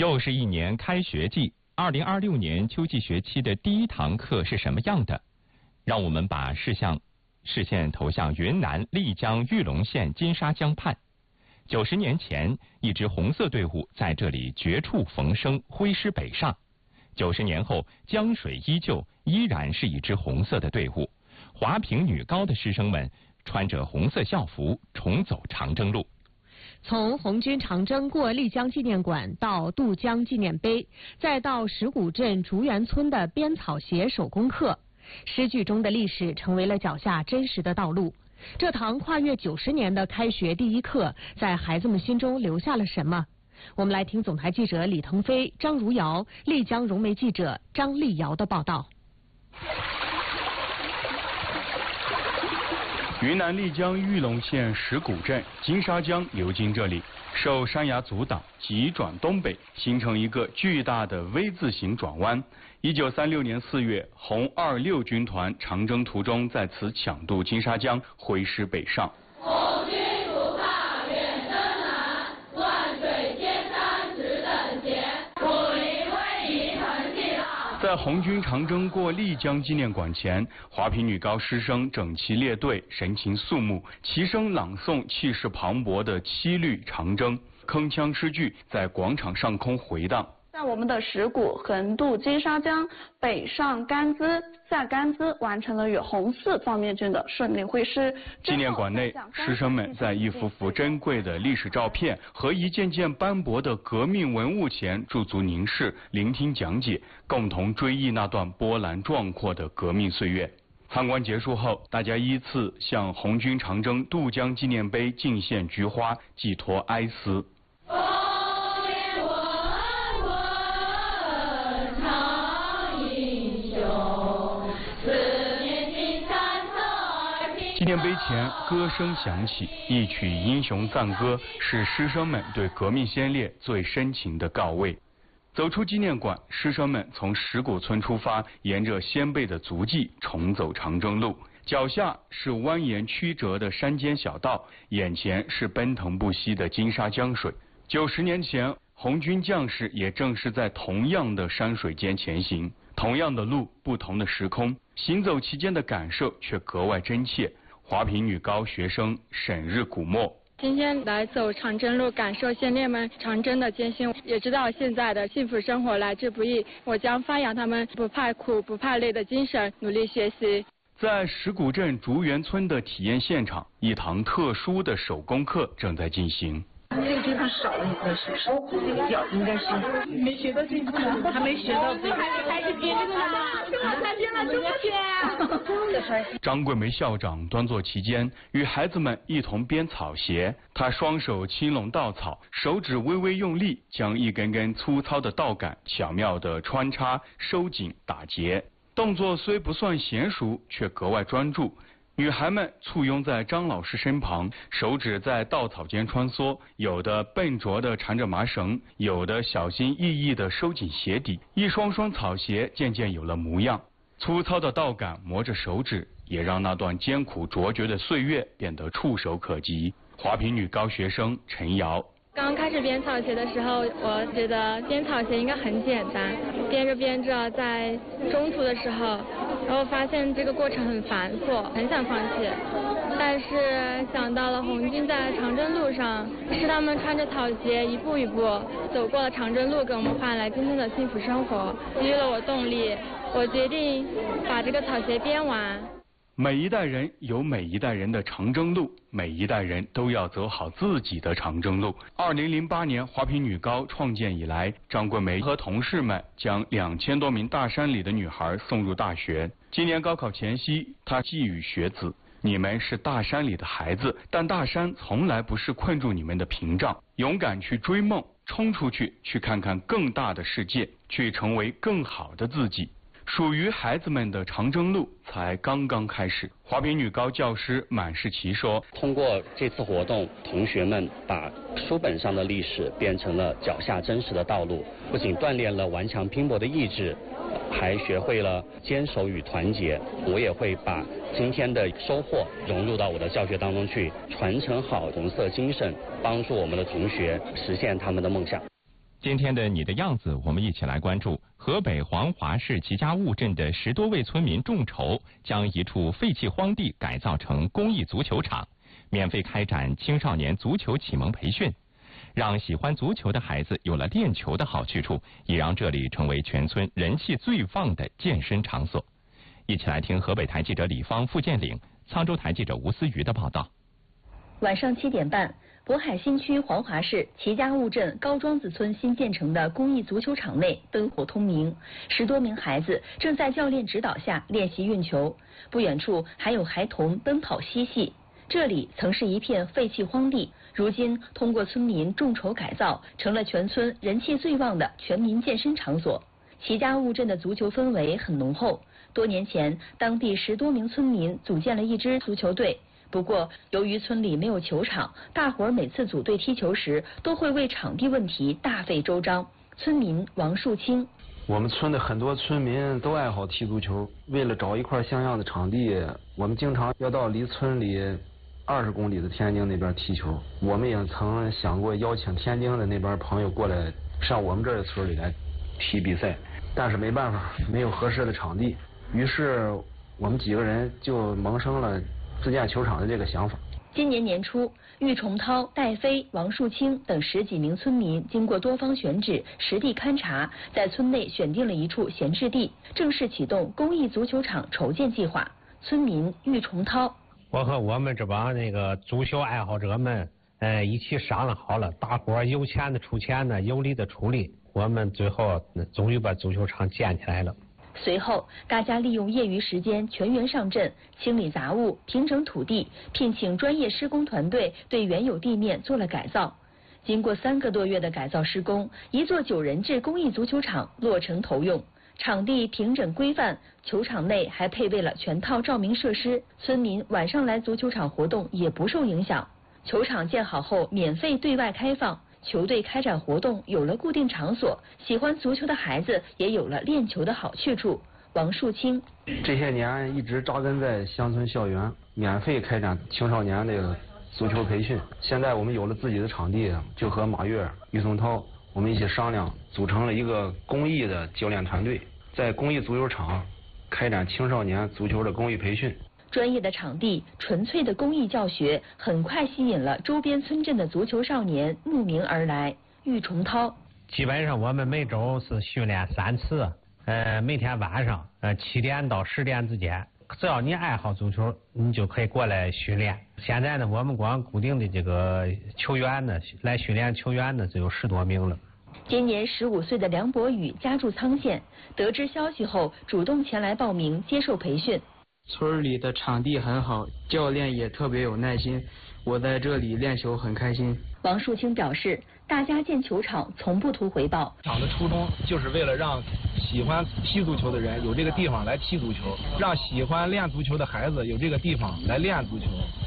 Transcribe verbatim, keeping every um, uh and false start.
又是一年开学季，二零二六年秋季学期的第一堂课是什么样的？让我们把视向视线投向云南丽江玉龙县金沙江畔。九十年前，一支红色队伍在这里绝处逢生，挥师北上。九十年后，江水依旧，依然是一支红色的队伍。华坪女高的师生们穿着红色校服，重走长征路。 从红军长征过丽江纪念馆到渡江纪念碑，再到石鼓镇竹园村的编草鞋手工课，诗句中的历史成为了脚下真实的道路。这堂跨越九十年的开学第一课，在孩子们心中留下了什么？我们来听总台记者李腾飞、张如瑶、丽江融媒记者张丽瑶的报道。 云南丽江玉龙县石鼓镇金沙江流经这里，受山崖阻挡，急转东北，形成一个巨大的 V 字形转弯。一九三六年四月，红二六军团长征途中在此抢渡金沙江，挥师北上。 红军不怕远征难，万水千山只等闲，武林威仪成气浪。 在红军长征过丽江纪念馆前，华坪女高师生整齐列队，神情肃穆，齐声朗诵气势磅礴的七律长征，铿锵诗句在广场上空回荡。 在我们的石鼓横渡金沙江，北上甘孜，下甘孜，完成了与红四方面军的顺利会师。 纪念馆内，师生们在一幅幅珍贵的历史照片和一件件斑驳的革命文物前驻足凝视，聆听讲解，共同追忆那段波澜壮阔的革命岁月。参观结束后，大家依次向红军长征渡江纪念碑敬献菊花，寄托哀思。纪念碑前，歌声响起，一曲英雄赞歌，是师生们对革命先烈最深情的告慰。走出纪念馆，师生们从石鼓村出发，沿着先辈的足迹重走长征路。脚下是蜿蜒曲折的山间小道，眼前是奔腾不息的金沙江水。九十年前，红军将士也正是在同样的山水间前行，同样的路，不同的时空，行走其间的感受却格外真切。华坪女高学生沈日古墨， 今天来走长征路，感受先烈们长征的艰辛，也知道现在的幸福生活来之不易。我将发扬他们不怕苦、不怕累的精神，努力学习。 在石鼓镇竹园村的体验现场，一堂特殊的手工课正在进行。 这个地方少了一个是手，这个脚应该是没学到这一步，还没学到这个，还是编这个呢，我才编了这么编。 张桂梅校长端坐其间，与孩子们一同编草鞋。她双手轻拢稻草，手指微微用力，将一根根粗糙的稻杆巧妙地穿插、收紧、打结。动作虽不算娴熟，却格外专注。女孩们簇拥在张老师身旁，手指在稻草间穿梭，有的笨拙地缠着麻绳，有的小心翼翼地收紧鞋底，一双双草鞋渐渐有了模样。粗糙的稻杆磨着手指，也让那段艰苦卓绝的岁月变得触手可及。华坪女高学生陈瑶， 刚开始编草鞋的时候，我觉得编草鞋应该很简单，编着编着，在中途的时候，然后发现这个过程很繁琐，很想放弃。但是想到了红军在长征路上，是他们穿着草鞋一步一步走过了长征路，给我们换来今天的幸福生活，给予了我动力。我决定把这个草鞋编完。 每一代人有每一代人的长征路，每一代人都要走好自己的长征路。二零零八年华坪女高创建以来，张桂梅和同事们将两千多名大山里的女孩送入大学。今年高考前夕，她寄语学子：你们是大山里的孩子，但大山从来不是困住你们的屏障。勇敢去追梦，冲出去，去看看更大的世界，去成为更好的自己。属于孩子们的长征路才刚刚开始。华坪女高教师满世奇说： 通过这次活动，同学们把书本上的历史变成了脚下真实的道路，不仅锻炼了顽强拼搏的意志，还学会了坚守与团结。我也会把今天的收获融入到我的教学当中去，传承好红色精神，帮助我们的同学实现他们的梦想。 今天的你的样子，我们一起来关注河北黄华市齐家坞镇的十多位村民众筹，将一处废弃荒地改造成公益足球场，免费开展青少年足球启蒙培训，让喜欢足球的孩子有了练球的好去处，也让这里成为全村人气最旺的健身场所。一起来听河北台记者李芳、付建岭、沧州台记者吴思瑜的报道。 晚上七点半，渤海新区黄华市齐家坞镇高庄子村新建成的公益足球场内灯火通明，十多名孩子正在教练指导下练习运球，不远处还有孩童奔跑嬉戏。这里曾是一片废弃荒地，如今通过村民众筹改造，成了全村人气最旺的全民健身场所。齐家坞镇的足球氛围很浓厚，多年前，当地十多名村民组建了一支足球队。不过，由于村里没有球场，大伙儿每次组队踢球时都会为场地问题大费周章。村民王树清： 我们村的很多村民都爱好踢足球，为了找一块像样的场地，我们经常要到离村里二十公里的天津那边踢球。我们也曾想过邀请天津的那边朋友过来上我们这儿的村里来踢比赛，但是没办法，没有合适的场地。于是我们几个人就萌生了自建球场的这个想法。 今年年初，郁崇涛、戴飞、王树清等十几名村民经过多方选址、实地勘察，在村内选定了一处闲置地，正式启动公益足球场筹建计划。村民郁崇涛： 我和我们这帮那个足球爱好者们，呃，一起商量好了，大伙儿有钱的出钱呢，有力的出力，我们最后终于把足球场建起来了。 随后，大家利用业余时间全员上阵，清理杂物、平整土地，聘请专业施工团队对原有地面做了改造。经过三个多月的改造施工，一座九人制公益足球场落成投用。场地平整规范，球场内还配备了全套照明设施，村民晚上来足球场活动也不受影响。球场建好后，免费对外开放。球队开展活动有了固定场所，喜欢足球的孩子也有了练球的好去处。王树清： 这些年一直扎根在乡村校园，免费开展青少年的足球培训。现在我们有了自己的场地，就和马跃、郁崇涛我们一起商量，组成了一个公益的教练团队，在公益足球场开展青少年足球的公益培训。 专业的场地、纯粹的公益教学，很快吸引了周边村镇的足球少年慕名而来。郁崇涛： 基本上我们每周是训练三次，呃，每天晚上呃七点到十点之间，只要你爱好足球，你就可以过来训练。现在呢，我们光固定的这个球员呢，来训练球员呢，就有十多名了。 今年十五岁的梁博宇家住沧县，得知消息后，主动前来报名接受培训。 村里的场地很好，教练也特别有耐心，我在这里练球很开心。 王树清表示，大家建球场从不图回报， 场的初衷就是为了让喜欢踢足球的人有这个地方来踢足球，让喜欢练足球的孩子有这个地方来练足球。